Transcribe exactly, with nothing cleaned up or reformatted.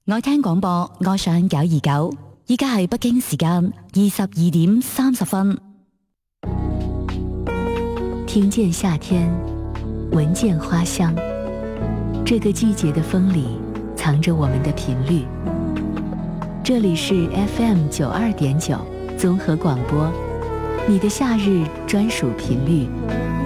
愛聽廣播，愛上九二九。依家係北京時間二十二點三十分。 聽見夏天，聞見花香。這個季節的風裡，藏着我們的頻率。這裡是 F M 九二點九綜合廣播，你的夏日專屬頻率。